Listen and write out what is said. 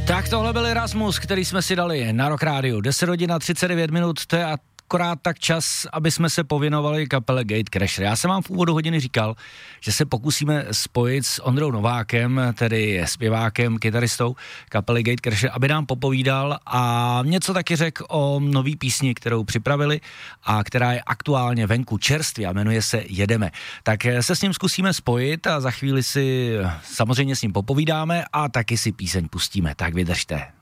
Tak tohle byl Erasmus, který jsme si dali na Rock Radio. 10 hodin a 39 minut, to je akorát tak čas, aby jsme se pověnovali kapele Gatecrasher. Já jsem vám v úvodu hodiny říkal, že se pokusíme spojit s Ondrou Novákem, tedy zpěvákem, kytaristou kapely Gatecrasher, aby nám popovídal a něco taky řekl o nový písni, kterou připravili a která je aktuálně venku čerstvě a jmenuje se Jedeme. Tak se s ním zkusíme spojit a za chvíli si samozřejmě s ním popovídáme a taky si píseň pustíme. Tak vydržte.